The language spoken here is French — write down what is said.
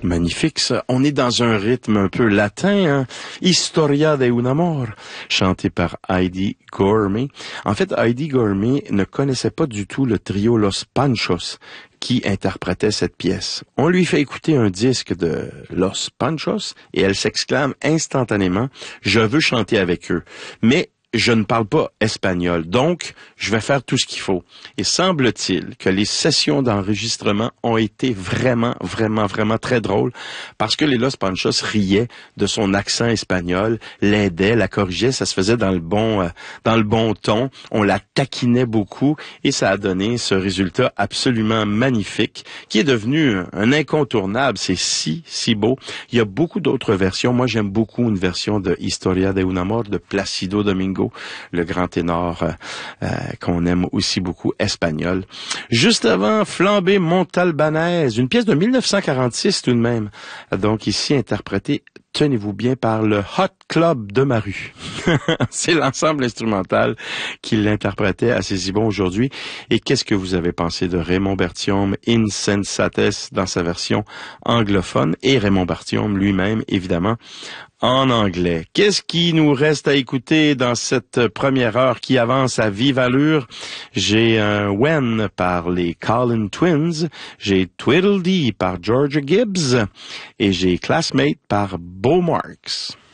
Magnifique, ça. On est dans un rythme un peu latin, hein? Historia de un amor, chanté par Heidi Gourmet. En fait, Heidi Gourmet ne connaissait pas du tout le trio Los Panchos qui interprétait cette pièce. On lui fait écouter un disque de Los Panchos et elle s'exclame instantanément « Je veux chanter avec eux ». Mais je ne parle pas espagnol, donc je vais faire tout ce qu'il faut. Et semble-t-il que les sessions d'enregistrement ont été vraiment très drôles parce que les Los Panchos riaient de son accent espagnol, l'aidaient, la corrigeaient, ça se faisait dans le bon ton, on la taquinait beaucoup et ça a donné ce résultat absolument magnifique qui est devenu un incontournable. C'est si beau. Il y a beaucoup d'autres versions. Moi, j'aime beaucoup une version de Historia de un amor de Plácido Domingo, le grand ténor qu'on aime aussi beaucoup, espagnol. Juste avant, Flambée Montalbanaise, une pièce de 1946 tout de même. Donc ici interprétée, tenez-vous bien, par le Hot Club de Maru. C'est l'ensemble instrumental qui l'interprétait à Cézibon aujourd'hui. Et qu'est-ce que vous avez pensé de Raymond Berthiaume, Insensates, dans sa version anglophone, et Raymond Berthiaume lui-même, évidemment, en anglais. Qu'est-ce qui nous reste à écouter dans cette première heure qui avance à vive allure? J'ai un When par les Collin Twins, j'ai Tweedledee par Georgia Gibbs et j'ai Classmate par Bo Marks.